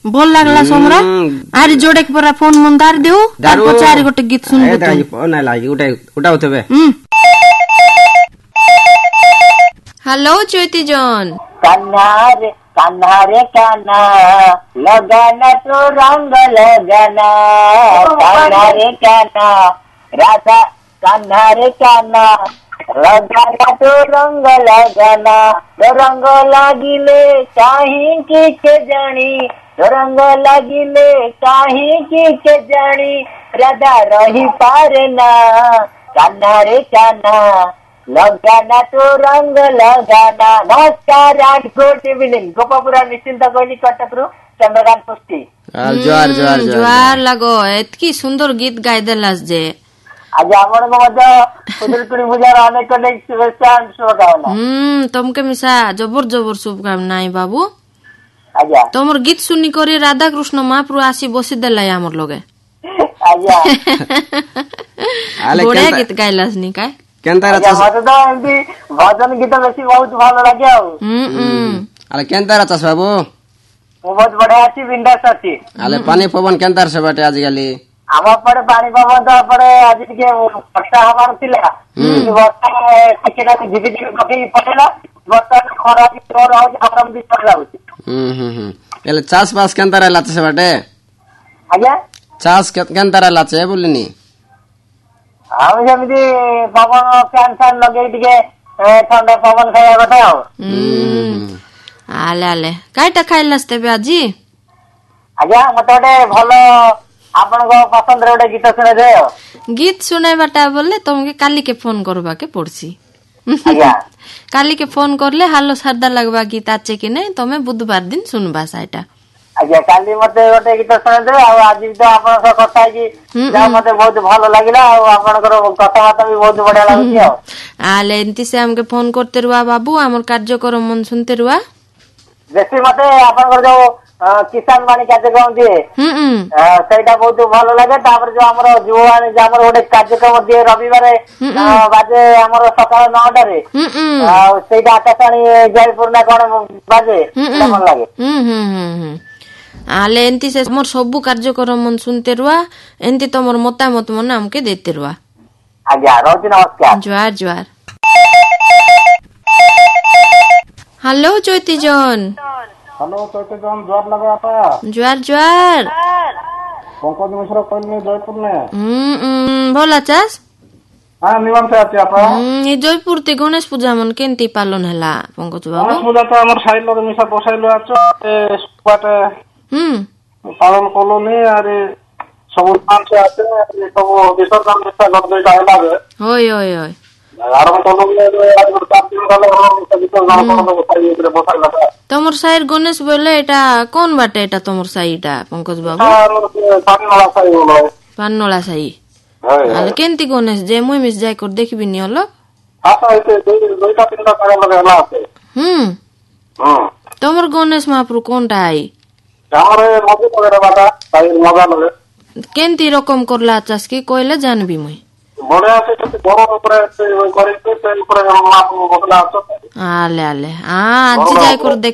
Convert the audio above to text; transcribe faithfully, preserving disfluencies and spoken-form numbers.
भल लागला सोमरा आरे जोडे के परा फोन मंदार देउ तार पचारी गोटे गीत सुन ए दाई ना लागी उठा उठा उठबे हेलो ज्योति जन कान्हा रे कान्हा रे कान्हा लगाना तो रंग लगाना कान्हा रे कान्हा राधा कान्हा रे कान्हा लगाना तो रंग लगाना रंग लागिले काही की के जानी रंग लागिले काही की के जानी राधा रही पारे ना कान्हा रे कान्हा लगाना तो रंग लगाना। नमस्कार एंड गुड इवनिंग गोपापुरा निश्चिंत कोहली कटक रु चंद्रकांत पुष्टि जोर जोर जोर लगो एतकी सुंदर गीत गाय देलास जे आज आपण को मध्य खुदुरकुड़ी पूजार अनेक अनेक शुभेच्छा शुभकामना। हम्म तुमके मिसा जबर जबर शुभकामना बाबू। आजा तमर गीत सुनी करे राधा कृष्ण महाप्रभु आसी बसी देला हमर लगे आजा बढिया गीत गाइलास नि काय केनता अच्छा मते तो एंती भजन गीत बेसी बहुत भलो लागे आ हम्म अरे केनता रचस बाबू वो बहुत बढ़िया अछि बिंदास अछि अले पानी पवन केनता से बाटे आज गाली आम पड़े पानी पवन तो पड़े आज टिके वर्षा हमार थिला वर्षा टिके ना झिपि झिपि पके पड़ेला वर्षा खरा की तोर हो आराम भी चल जाउछि। हम्म हम्म हम्म एले चास पास केनता रहला से बाटे आज्ञा चास केनता रहला छे बोलिनी हम जमिति पवन फैन फैन लगे टिके ठंडा पवन खाया बता हो आले आले काईटा खाइलास तेबे आजी आज्ञा मते भलो आपण को पसंद रे गीत सुने दे गीत सुने बाटा बोले तुमके काली के फोन करबा के पड़सी आज्ञा काली के फोन करले हालो सरदा लगबा गीत आचे कि नहीं तमे बुधवार दिन सुनबा साइटा आज्ञा काली मते गोटे गीत सुने दे आ आज तो आपण से कथा की जा मते बहुत भलो लागिला आ आपण को कथा बात भी बहुत बढ़िया लागुची आ आले एंती से हमके फोन करते रुआ बाबू हमर कार्यक्रम मन सुनते रुआ जैसे मते आपण को जो किसान वाणी कार्यक्रम दिए सेटा बहुत भलो लागे तापर जो हमरो जुवानी जे हमरो गोटे कार्यक्रम दिए रविवार बाजे हमरो सकाळ नौ टा रे सेटा आकाशवाणी जयपुर ना कोन बाजे भलो लागे आले एंती से मोर सबु कार्यक्रम मन सुनते रुआ एंती तमर मतामत मन हमके देते रुआ आज्ञा रोजी नमस्कार ज्वार ज्वार हेलो ज्योति जन हेलो चैते जन ज्वार लगा था ज्वार ज्वार पंकज मिश्र कहले जयपुर ने हम्म भला चास हां निमन से आछि आपा हम्म ए जयपुर ते गणेश पूजा मन केंती पालन हला पंकज बाबू गणेश पूजा तो हमर साइड लगे मिसा बसाइलो आछो ए सुपाटे हम्म पालन कोलोनी अरे सब मान से आते सब विसर्जन निष्ठा कर दे काला रे होय होय होय आरम कोलोनी आज सात दिन गलो विसर्जन कोन बसाइ रे बसाइला तमर साइर गणेश बोले एटा कोन बाटे एटा तमर साइटा पंकज बाबू पाननला साइ बोलो पाननला साइ हाले केंती गणेश जे मुई मिस जाय कर देखबी नि हलो हां तो एते दुईटा तीनटा पारा लगे हला आते हम्म हां तमर गणेश महाप्रभु कोनटा आई हमरे मजे वगैरह बाटा साइ मजा लगे केंती रकम करला चास की कोइले जानबी मुई बड़े से तो बड़ ऊपर करे से ऊपर हम आप बदला आछो आले आले हां आज जाय कर